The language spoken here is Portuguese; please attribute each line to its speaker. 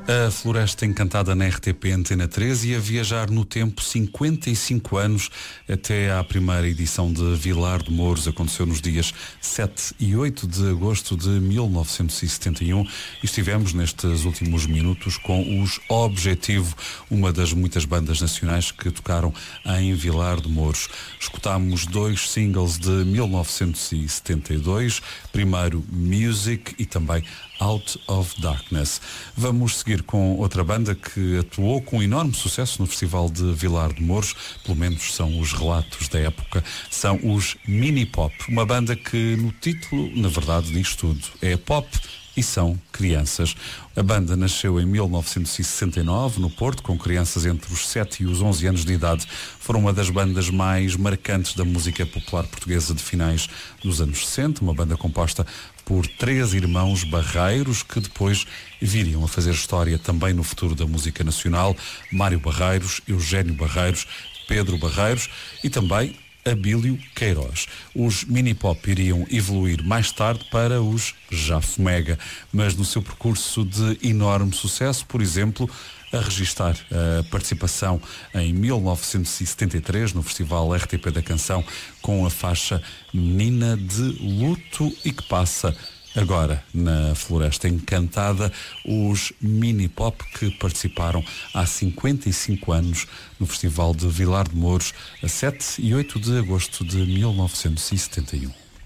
Speaker 1: A Floresta Encantada na RTP Antena 13 e a viajar no tempo 55 anos até à primeira edição de Vilar de Mouros. Aconteceu nos dias 7 e 8 de agosto de 1971 e estivemos nestes últimos minutos com os Objetivo, uma das muitas bandas nacionais que tocaram em Vilar de Mouros. Escutámos dois singles de 1972, primeiro Music e também Out of Darkness. Vamos seguir com outra banda que atuou com enorme sucesso no Festival de Vilar de Mouros, pelo menos são os relatos da época, são os Mini Pop, uma banda que no título, na verdade, diz tudo. É pop e são crianças. A banda nasceu em 1969 no Porto, com crianças entre os 7 e os 11 anos de idade. Foram uma das bandas mais marcantes da música popular portuguesa de finais dos anos 60, uma banda composta por 3 irmãos barreiros que depois viriam a fazer história também no futuro da música nacional: Mário Barreiros, Eugénio Barreiros, Pedro Barreiros e também Abílio Queiroz. Os Mini Pop iriam evoluir mais tarde para os Jafomega, mas no seu percurso de enorme sucesso, por exemplo, a registar a participação em 1973 no Festival RTP da Canção com a faixa Menina de Luto, e que passa agora na Floresta Encantada, os Mini Pop que participaram há 55 anos no Festival de Vilar de Mouros, a 7 e 8 de agosto de 1971.